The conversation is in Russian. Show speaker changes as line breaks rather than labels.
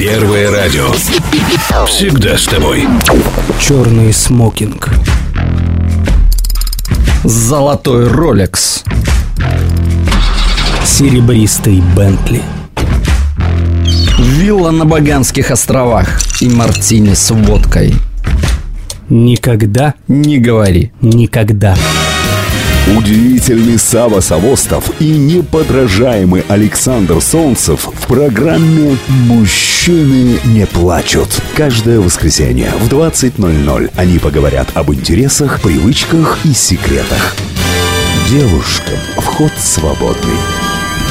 Первое радио. Всегда с тобой.
Черный смокинг.
Золотой Ролекс.
Серебристый Бентли.
Вилла на Баганских островах и мартини с водкой.
Никогда
не говори
никогда.
Удивительный Сава Савостов и неподражаемый Александр Солнцев в программе «Мужчины не плачут». Каждое воскресенье в 20:00 они поговорят об интересах, привычках и секретах. Девушкам вход свободный.